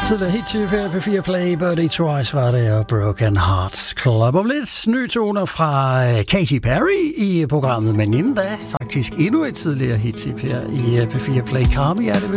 Til det hit til P4 Play, Birdie Twice var det, og Broken Heart Club. Om lidt nye toner fra Katy Perry i programmet, men inden da faktisk endnu et tidligere hit til i P4 Play. Carmi er det